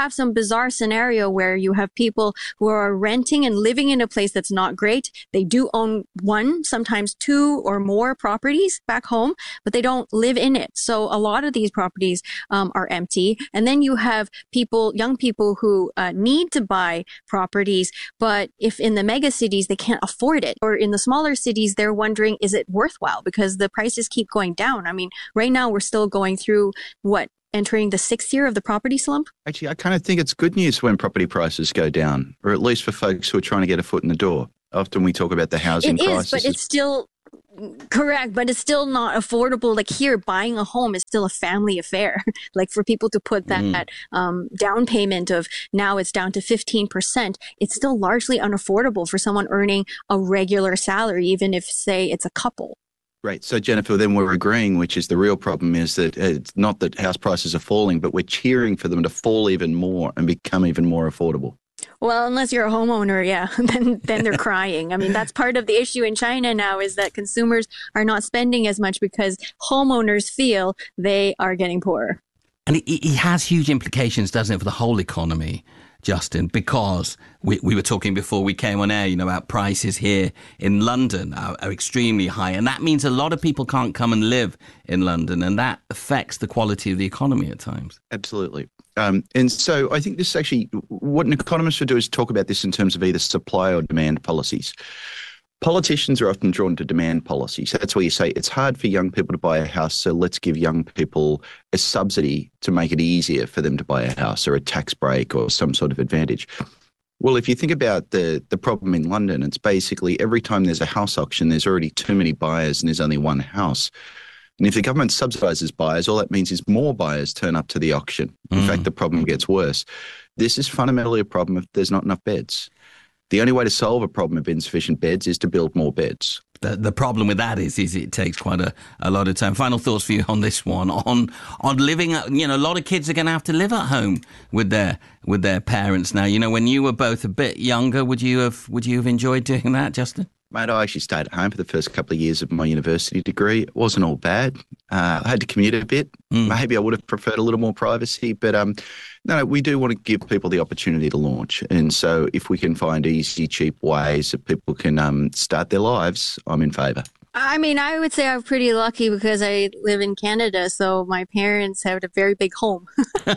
have some bizarre scenario where you have people who are renting and living in a place that's not great. They do own one, sometimes two or more properties back home, but they don't live in it. So a lot of these properties um, are empty. And then you have people, young people who uh, need to buy properties, but if in the mega cities, they can't afford it. Or in the smaller cities, they're wondering, is it worthwhile? Because the prices keep going down. I mean, right now we're still going through what? Entering the sixth year of the property slump?
Actually, I kind of think it's good news when property prices go down, or at least for folks who are trying to get a foot in the door. Often we talk about the housing
it
crisis.
It is, but it's still correct, but it's still not affordable. Like here, buying a home is still a family affair. Like for people to put that mm. um, down payment of now it's down to fifteen percent, it's still largely unaffordable for someone earning a regular salary, even if, say, it's a couple.
Right. So, Jennifer, then we're agreeing, which is the real problem is that it's not that house prices are falling, but we're cheering for them to fall even more and become even more affordable.
Well, unless you're a homeowner, yeah, then then they're crying. I mean, that's part of the issue in China now is that consumers are not spending as much because homeowners feel they are getting poorer.
And it, it has huge implications, doesn't it, for the whole economy, Justin, because we, we were talking before we came on air, you know, about prices here in London are, are extremely high. And that means a lot of people can't come and live in London, and that affects the quality of the economy at times.
Absolutely. Um, and so I think this is actually what an economist would do is talk about this in terms of either supply or demand policies. Politicians are often drawn to demand policies. That's where you say it's hard for young people to buy a house, so let's give young people a subsidy to make it easier for them to buy a house, or a tax break or some sort of advantage. Well, if you think about the, the problem in London, it's basically every time there's a house auction, there's already too many buyers and there's only one house. And if the government subsidises buyers, all that means is more buyers turn up to the auction. In mm. fact, the problem gets worse. This is fundamentally a problem if there's not enough beds. The only way to solve a problem of insufficient beds is to build more beds.
The, the problem with that is, is it takes quite a, a lot of time. Final thoughts for you on this one, on on living. You know, a lot of kids are going to have to live at home with their with their parents now. You know, when you were both a bit younger, would you have would you have enjoyed doing that, Justin?
Mate, I actually stayed at home for the first couple of years of my university degree. It wasn't all bad. Uh, I had to commute a bit. Mm. Maybe I would have preferred a little more privacy, but um, no, we do want to give people the opportunity to launch. And so if we can find easy, cheap ways that people can um, start their lives, I'm in favour.
I mean, I would say I'm pretty lucky because I live in Canada, so my parents have a very big home.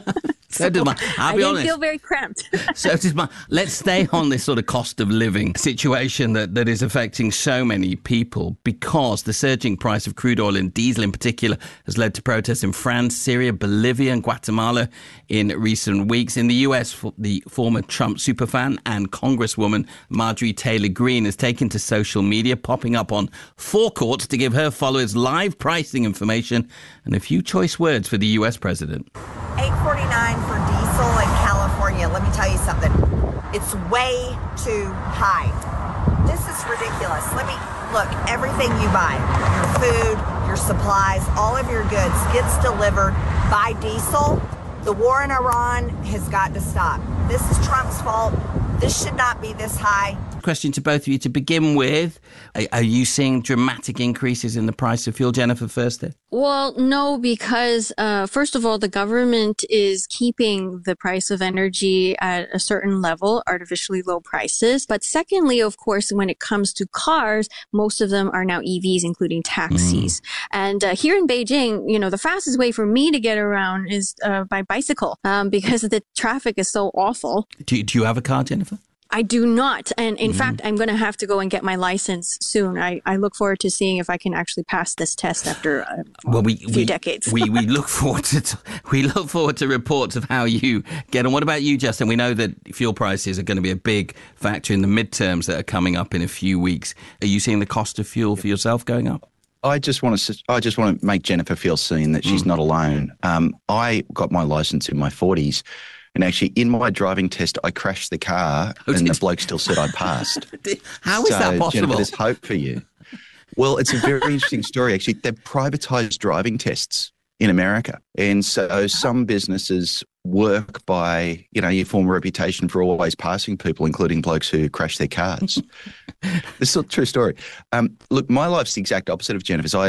So, so did mine. I'll
I
be
didn't
honest.
feel very cramped.
So did mine. Let's stay on this sort of cost of living situation that, that is affecting so many people, because the surging price of crude oil and diesel in particular has led to protests in France, Syria, Bolivia and Guatemala in recent weeks. In the U S, the former Trump superfan and Congresswoman Marjorie Taylor Greene has taken to social media, popping up on forecourts to give her followers live pricing information and a few choice words for the U S president.
eight forty-nine for diesel in California. Let me tell you something. It's way too high. This is ridiculous. Let me look, everything you buy, your food, your supplies, all of your goods gets delivered by diesel. The war in Iran has got to stop. This is Trump's fault. This should not be this high.
Question to both of you to begin with. Are, are you seeing dramatic increases in the price of fuel? Jennifer, first there.
Well, no, because uh, first of all, the government is keeping the price of energy at a certain level, artificially low prices. But secondly, of course, when it comes to cars, most of them are now E Vs, including taxis. Mm. And uh, here in Beijing, you know, the fastest way for me to get around is uh, by bicycle um, because the traffic is so awful.
Do you, do you have a car, Jennifer?
I do not. And in mm. fact, I'm going to have to go and get my license soon. I, I look forward to seeing if I can actually pass this test after uh, well, we, a few
we,
decades.
we we look forward to we look forward to reports of how you get on. What about you, Justin? We know that fuel prices are going to be a big factor in the midterms that are coming up in a few weeks. Are you seeing the cost of fuel for yourself going up?
I just want to. I just want to make Jennifer feel seen that she's mm. not alone. Um, I got my license in my forties. And actually, in my driving test, I crashed the car oh, and the bloke still said I passed.
How is
so,
that possible?
Jennifer, there's hope for you. Well, it's a very interesting story, actually. They've privatised driving tests in America. And so some businesses work by, you know, you form a reputation for always passing people, including blokes who crash their cars. This is a true story. Um, look, my life's the exact opposite of Jennifer's. I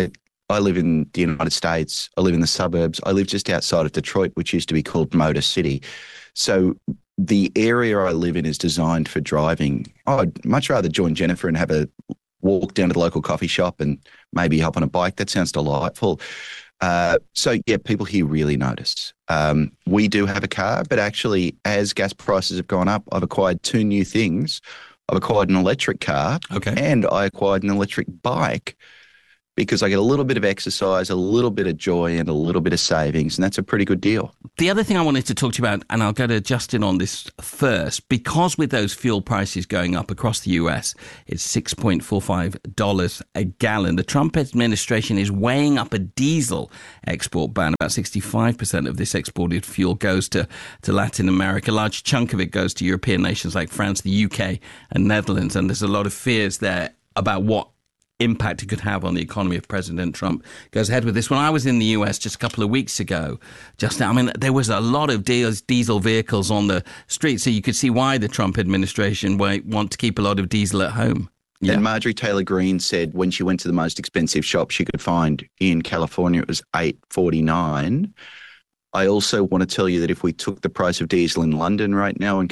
I live in the United States. I live in the suburbs. I live just outside of Detroit, which used to be called Motor City. So the area I live in is designed for driving. I'd much rather join Jennifer and have a walk down to the local coffee shop and maybe hop on a bike. That sounds delightful. Uh, so, yeah, people here really notice. Um, we do have a car, but actually, as gas prices have gone up, I've acquired two new things. I've acquired an electric car,
okay,
and I acquired an electric bike because I get a little bit of exercise, a little bit of joy, and a little bit of savings, and that's a pretty good deal.
The other thing I wanted to talk to you about, and I'll go to Justin on this first, because with those fuel prices going up across the U S, it's six point four five dollars a gallon. The Trump administration is weighing up a diesel export ban. About sixty-five percent of this exported fuel goes to, to Latin America. A large chunk of it goes to European nations like France, the U K, and Netherlands, and there's a lot of fears there about what impact it could have on the economy if President Trump goes ahead with this. When I was in the U S just a couple of weeks ago, just I mean, there was a lot of diesel vehicles on the street, so you could see why the Trump administration want to keep a lot of diesel at home.
Yeah. And Marjorie Taylor Greene said when she went to the most expensive shop she could find in California, it was eight forty-nine. I also want to tell you that if we took the price of diesel in London right now and